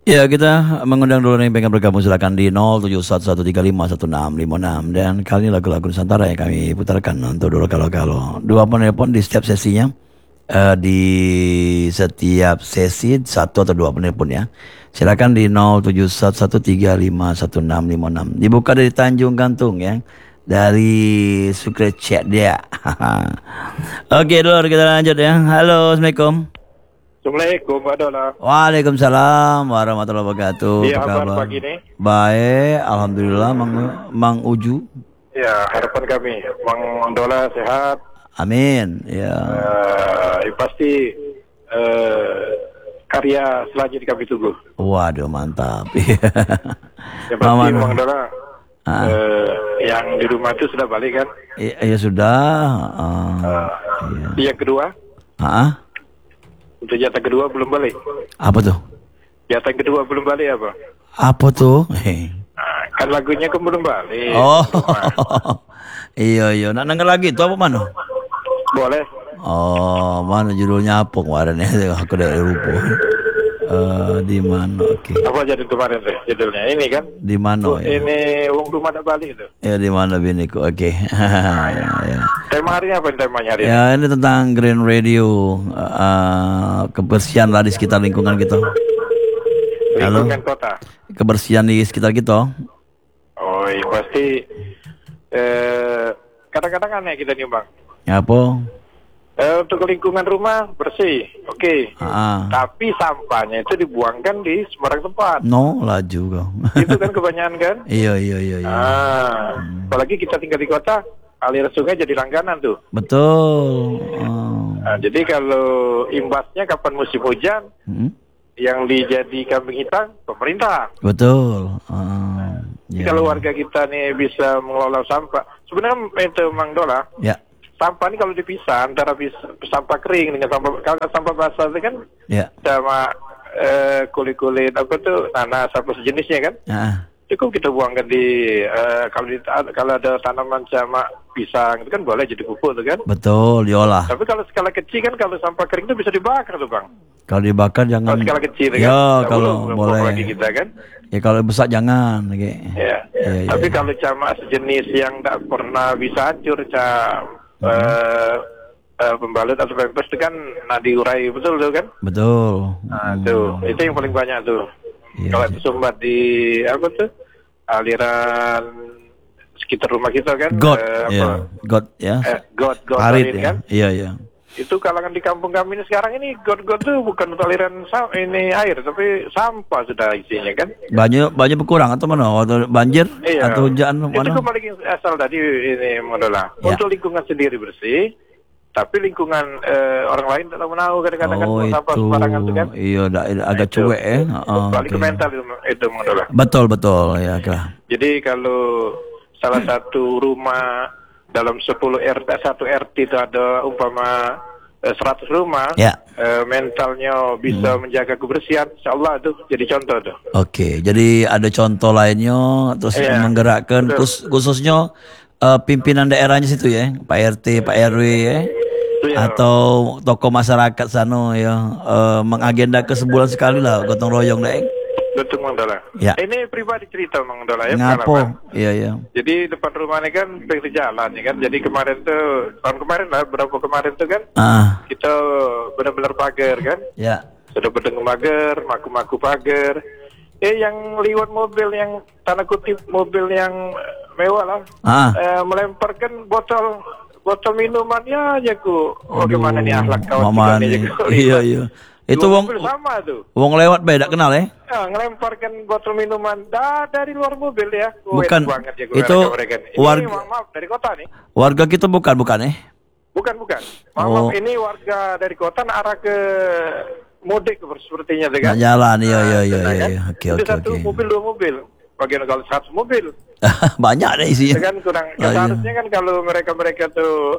Ya, kita mengundang dulu yang pengen bergabung silakan di 0711351656 dan kali ini lagu-lagu Nusantara yang kami putarkan untuk dulu kalau dua penelpon di setiap sesinya. Di setiap sesi satu atau dua penelpon ya. Silakan di 0711351656. Dibuka dari Tanjung Gantung ya. Dari Sukre Chat dia. Oke, dulu kita lanjut ya. Halo, Assalamualaikum. Assalamualaikum, Pak Dola. Waalaikumsalam warahmatullahi wabarakatuh. Iya, Apa kabar? pagi ini. Baik, alhamdulillah. Mang Uju. Ya, harapan kami, Bang Dola sehat. Amin. Ya. Pasti karya selanjutnya kami tunggu. Waduh, mantap. Yang pasti, Bang Dola, yang di rumah itu sudah balik kan? Iya sudah. Yang kedua? Untuk jatah kedua belum balik. Apa tuh? Jatah kedua belum balik apa? Apa tuh? Kan lagunya kan belum balik. Oh, iya. Nak denger lagi itu apa mana? Boleh. Oh, mana judulnya apa kemarin ya? Aku udah lupa. Di mana? Oke. Apa jadi kemarin tuh judulnya? Ini kan? Di mana? Ini uang rumah tak balik itu. Ya di mana biniku? Oke. Ya. Tema hari apa temanya hari ini? Ya ini tentang Green Radio, kebersihan lah di sekitar lingkungan kita. Halo. Lingkungan kota. Kebersihan di sekitar kita. Oh iya pasti. Kadang-kadang aneh kita nih bang. Apa? Untuk lingkungan rumah bersih, oke. Tapi sampahnya itu dibuangkan di sembarang tempat. No, laju kau. Itu kan kebanyakan kan? Iya. Apalagi kita tinggal di kota, aliran sungai jadi langganan tuh. Betul. Jadi kalau imbasnya kapan musim hujan, yang dijadi kambing hitam pemerintah. Betul. Kalau warga kita nih bisa mengelola sampah, sebenarnya itu Mang Dola. Ya. Sampah ini kalau dipisah antara sampah kering dengan sampah basah itu kan sama kulit-kulit apa tuh nanas apa sejenisnya kan cukup kita buangkan di kalau ada tanaman sama pisang itu kan boleh jadi pupuk tuh kan betul diolah. Tapi kalau skala kecil kan kalau sampah kering itu bisa dibakar tuh bang. Kalau dibakar jangan. Kalau skala kecil ya kan kalau boleh lagi kita kan ya kalau besar jangan ya. Tapi kalau sama sejenis yang tak pernah bisa hancur pembalut atau pampers itu kan diurai betul tuh kan? Betul. Nah, itu yang paling banyak tuh. Kalau itu sumbat di apa tuh aliran sekitar rumah kita kan? God parit kan? Iya. Itu kalangan di kampung kami ini sekarang ini god tuh bukan untuk aliran ini air tapi sampah sudah isinya kan? Banyak berkurang atau mana? Atau banjir atau hujan mana? Itu kembali asal tadi ini modelah. Untuk lingkungan sendiri bersih, tapi lingkungan orang lain tak tahu menahu kadang-kadang kan sampah sembarangan itu kan? Iya, agak cuek ya. Balik ke mental itu modelah. Betul ya kah. Jadi kalau salah satu rumah dalam 10 RT, satu RT itu ada umpama 100 rumah, mentalnya bisa menjaga kebersihan, insyaallah itu jadi contoh tuh. Oke, jadi ada contoh lainnya, terus menggerakkan khususnya pimpinan daerahnya situ ya, Pak RT, Pak RW ya, atau tokoh masyarakat sana ya, mengagendakan sebulan sekali lah gotong royong deh. Betul Mang Dola. Ya. Ini pribadi cerita Mang Dola ya. Ngapo? Iya. Jadi depan rumah ini kan pinggir jalan ya kan. Jadi kemarin tuh tahun kemarin lah berapa kemarin tuh kan. Kita benar-benar pagar kan. Ya. Sudah berdengar pagar, maku pagar. Yang liwat mobil yang tanda kutip mobil yang mewah lah. Melemparkan botol minumannya aja ku. Bagaimana nih akhlak kawan kita nih. Iya. Itu wong lewat beda kenal ya? Ngelemparkan botol minuman dari luar mobil ya. Bukan. Itu warga dari kota nih. Warga kita bukan ya? Bukan. Maaf, ini warga dari kota arah ke mudik sepertinya kan. Jalan iya. Oke. Satu mobil, dua mobil. Bagian kalau 100 mobil. Banyak deh isinya. Kan kurang. Seharusnya kan kalau mereka tuh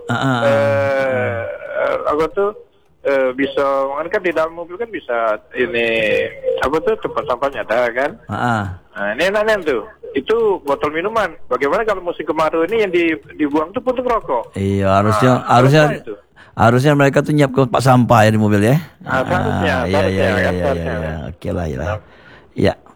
apa tuh bisa kan di dalam mobil kan bisa ini apa tuh tempat sampahnya ada kan. Nah, ini enak tuh. Itu botol minuman. Bagaimana kalau musim kemarau ini yang dibuang tuh puntung rokok. Iya, harusnya mereka tuh nyiap ke pak sampah ya di mobil ya. Harusnya. Iya. Oke lah. Ya.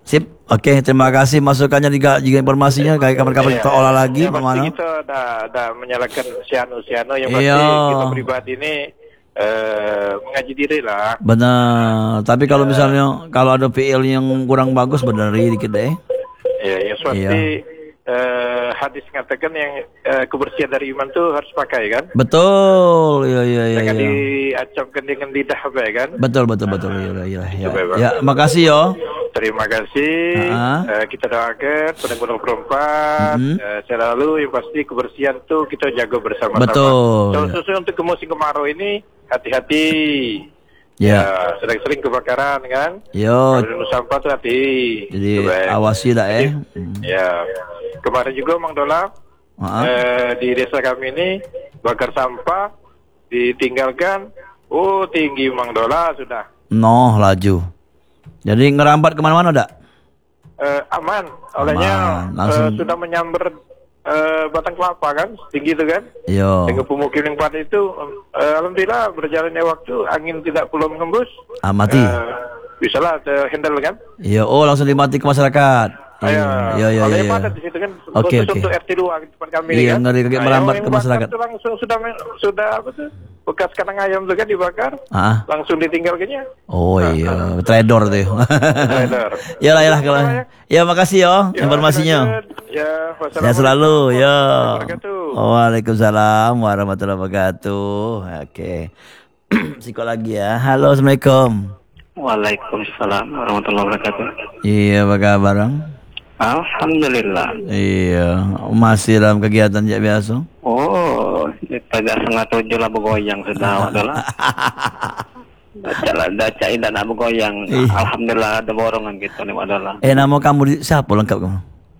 Sip. Oke, terima kasih masukannya juga informasinya. Kayak kapan-kapan kita olah lagi. Pasti kita udah menyalakan siano yang pasti kita pribadi ini mengaji diri lah. Benar. Tapi kalau misalnya kalau ada PL yang kurang bagus benerin dikit deh. Ya, yang pasti hadis mengatakan yang kebersihan dari iman tuh harus pakai kan? Betul. Iya. Jangan diacamkan dengan lidah apa ya kan? Betul. Iya. Ya, makasih yo. Terima kasih. Kita doakan pendengar perempat selalu yang pasti kebersihan tuh kita jaga bersama-sama. Betul. Khususnya untuk musim kemarau ini hati-hati. Ya, sering-sering kebakaran kan? Yo. Kalau sampah tuh hati. Jadi awasi dah Ya. Kemarin juga Mang Dola di desa kami ini bakar sampah ditinggalkan. Oh, tinggi Mang Dola sudah. No, laju. Jadi ngerambat kemana-mana dak? Aman. Olehnya sudah menyambar batang kelapa kan, tinggi itu kan. Yo. Dengan pemukiman yang pada itu, alhamdulillah berjalannya waktu, angin tidak perlu menghembus. Mati. Bisa lah handle kan. Iya. Oh, langsung dimati ke masyarakat. Iya. Oleh pada di situ kan. Oke. Untuk RT 2 di depan kami iya, kan. Ngeri merambat ke masyarakat. Langsung sudah apa tuh? Bekas kandang ayam tuh kan dibakar. Langsung ditinggalkannya. Oh iya, trader tuh. Trader. Iyalah kalau. Ya makasih yo informasinya. Ya, saya selalu ya. Waalaikumsalam warahmatullahi wabarakatuh. Oke. Sikot lagi ya. Halo, assalamualaikum. Waalaikumsalam warahmatullahi wabarakatuh. Iya, apa kabar? Alhamdulillah. Iya, masih dalam kegiatan jak biasa. Oh, pada 6:30 lah bergoyang sudah adalah. Daca indah nak bergoyang. Alhamdulillah ada borongan gitu nih adalah. Nama kamu siapa lengkap kamu?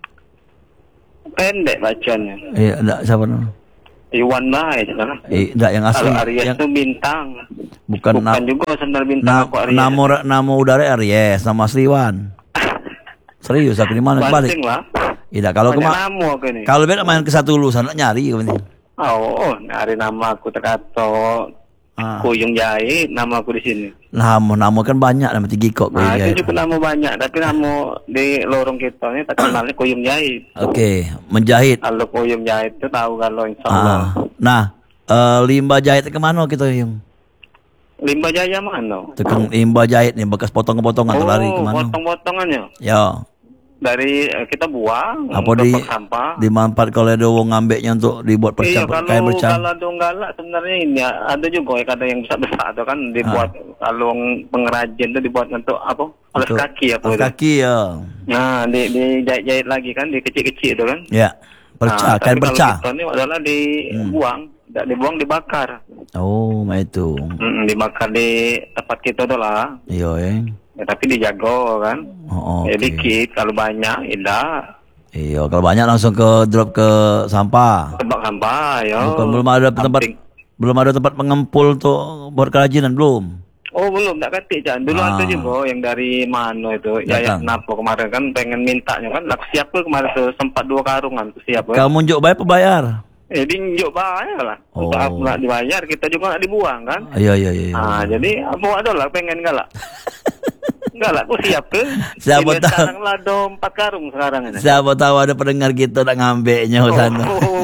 Pendek bacanya. Iya, enggak siapa nama? Iwan lah ya saudara. Enggak yang asli. Aries yang itu bintang. Bukan juga sebenarnya bintang aku Aries. Nama udara Aries, nama asli Iwan. Serius aku di mana balik? Tidak kalau kalau beda main ke satu dulu sana nyari ini. Oh, nyari nama aku terkato Kuyung Jahit nama aku di sini. Nama kan banyak nama tinggi kok. Itu juga nama banyak tapi nama di lorong kita ini tak kenalnya Kuyung Jahit. Oke, menjahit. Kalau Kuyung Jahit itu tahu kalau insyaallah. Nah, limbah jahit kemana kita yang? Limbah jaya mana? Tukang limbah jahit nih bekas potong-potongan terlari kemana? Potong-potongannya. Ya. Dari kita buang apa sampah. Dimanfaat kalau ada wong ngambeknya untuk dibuat kain bercam. Kalau ada galak sebenarnya ini ada juga ya kadang yang besar-besar atau kan dibuat kalung pengrajin itu dibuat untuk apa? Alas kaki apa? Alas kaki ya. Nah, dijahit lagi kan di kecil-kecil itu kan. Ya. Bercah, kain bercah. Ini adalah dibuang, tidak dibuang dibakar. Oh, itu. Dibakar di tempat kita adalah. Iya, Ya, tapi dijago kan. Ya dikit, kalau banyak indah. Iya, kalau banyak langsung ke drop ke sampah. Tempat sampah, ya. Bukan belum ada tempat pengempul untuk buat kerajinan belum. Oh belum, tak kati Jan. Dulu ada juga yang dari mana itu. Ya kenapa kemarin kan pengen mintanya kan. Aku siap ke kemarin tuh sempat 2 karungan tuh siap. Kamu njuk bayar apa bayar? Dinjuk bayar lah. Untuk aku nggak dibayar, kita juga nggak dibuang kan. Iya. Jadi apa adalah pengen nggak lah. Enggak lah, aku siap ke. Siapa tahu. Sekarang lah ada 4 karung sekarang ini. Siapa tahu ada pendengar kita nak ngambeknya sana.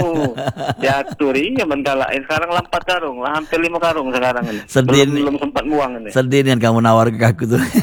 Diatur iya mentalain. Sekarang lah 4 karung, lah hampir 5 karung sekarang ini. Belum sempat buang ini. Sedih kan kamu nawar ke aku tuh.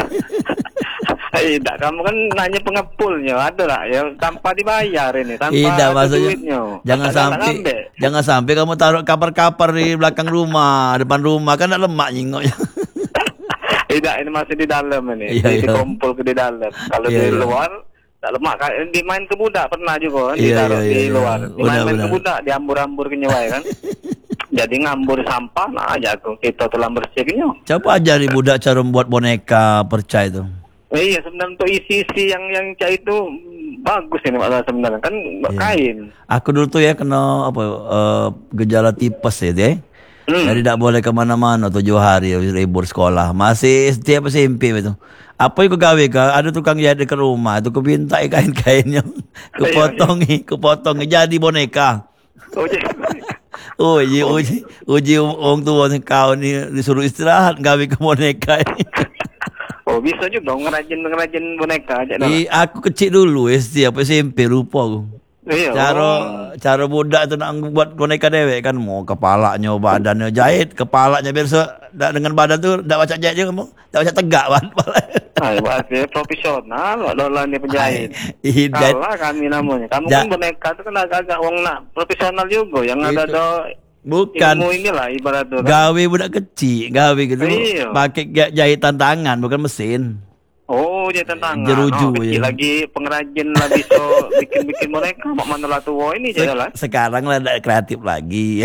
Tidak, kamu kan nanya pengepulnya, ada lah ya tanpa dibayar ini, tanpa maksudnya, jangan sampai kamu taruh kapar-kapar di belakang rumah, depan rumah kan nak lemak nyingoknya. Tidak, ini masih di dalam ini. Dikumpul ke di dalam. Kalau di luar tak lemak. Dimain ke budak pernah juga ditaruh di luar. Dimain ke budak, diambur-ambur ke nyawa kan. Jadi ngambur sampah nah aja kita telah bersihnya. Coba aja nih budak cara membuat boneka perca itu. Iya, sebenarnya untuk isi-isi yang cah itu bagus ini masalah sebenarnya kan kain. Aku dulu tuh ya kena gejala tipes ya deh. Jadi tidak boleh kemana-mana 7 hari libur sekolah. Masih setiap SMP itu. Apa yang kau gawe kah? Ada tukang jahit ke rumah. Itu kau bintai kain-kainnya. Kupotongi jadi boneka. Uji orang tua kau ni disuruh istirahat gawe ke boneka ini. Oh bisa juga ngerajin boneka aja. Aku kecil dulu SD apa SMP lupa aku. Iya. Cara budak tu nak buat boneka dewek kan, mau kepalanya, badannya jahit, kepalanya biasa dengan badan tu dak macam jahit je kamu, dak macam tegak kan. Berarti profesional, dolan dia penjahit. Kalah kami namanya. Kamu kan boneka tu kan agak-agak wong nak profesional juga, yang ada bukan ilmu inilah ibarat tu. Gawe budak kecil, gawe gitu. Pakai jahitan tangan bukan mesin. Oh, jahitan tangan. Jeruju kecil lagi pengrajin lah bisa bikin boneka. Mak mana lah tua ini jalan. Sekarang lah ada kreatif lagi.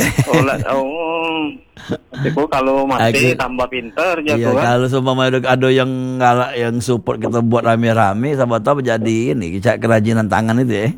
Itu kalau masih tambah pinter jago kan. Kalau seumpama ada yang galak yang support kita buat rame-rame, siapa tahu jadi ini kerajinan tangan itu ya.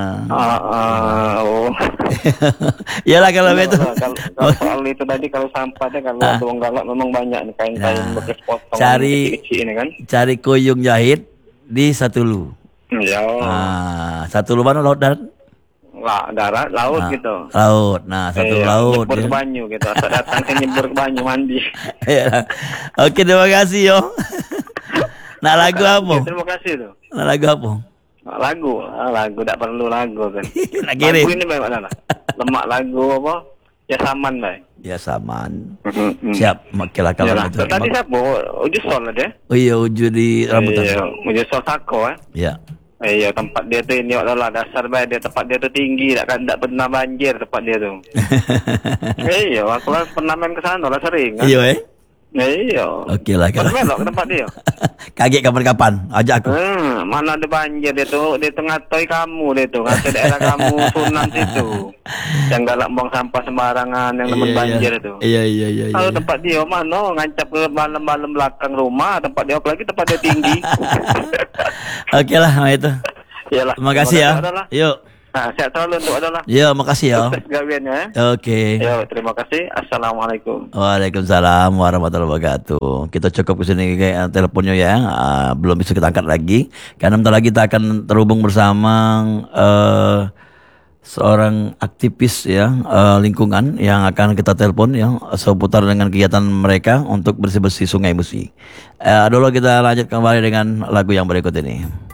Iyalah kalau itu. Kalau soal itu tadi kalau sampahnya kalau ada orang galak memang banyak nih kain-kain bekas potong kecil ini kan. Cari kuyung jahit di Satulu. Ya. Satulu mana laut darat? Darat, laut gitu. Laut. Nah, Satulu laut. Nyebur ke banyu gitu. Asal datang ke nyebur ke banyu mandi. Oke, terima kasih yo. Nak lagu apa? Terima kasih tuh. Nak lagu apa? Lagu tak perlu lagu kan. Nak kirim. Lagu ini baik mana? Lemak lagu apa? Ya Saman baik. Ya Saman. Siap, makilah kalau itu. Tadi siapa? Uju Sol ada? Oh iya, Uju di rambutan. Iya, Uju Sol Sako Iya. Iya, tempat dia tu ini adalah dasar baik dia, tempat dia tu tinggi, tak pernah banjir tempat dia tu. Iya, aku lah pernah main ke sana lah sering kan. Iya. Iya. Okey lah kalau. Pernah ke tempat dia. Kaget kapan-kapan, ajak aku. Mana ada banjir dia tu ngatoi kamu dia tu, ngatai daerah kamu Sunan situ. Yang galak buang sampah sembarangan yang nemen banjir itu. Iya. Kalau tempat dia mana ngancap ke malam-malam belakang rumah, tempat dia apalagi tempat dia tinggi. Okey lah, itu. Iyalah. Terima kasih ya. Yuk. Sehat selalu untuk adalah. Ya, makasih ya. Gawiannya. Okey. Ya, terima kasih. Assalamualaikum. Waalaikumsalam warahmatullahi wabarakatuh. Kita cukup ke sini kayak teleponnya ya. Belum bisa kita angkat lagi. Karena bentar lagi kita akan terhubung bersama seorang aktivis ya lingkungan yang akan kita telepon ya seputar dengan kegiatan mereka untuk bersih-bersih Sungai Musi. Dulu kita lanjut kembali dengan lagu yang berikut ini.